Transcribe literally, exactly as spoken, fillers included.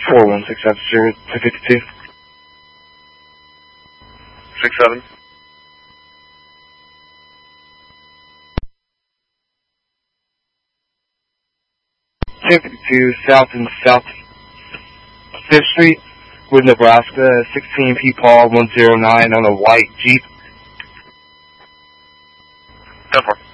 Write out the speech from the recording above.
four one six seven zero two fifty-two. six seven. two fifty-two South and South fifth Street with Nebraska, sixteen P Paul one zero nine on a white Jeep. ten four.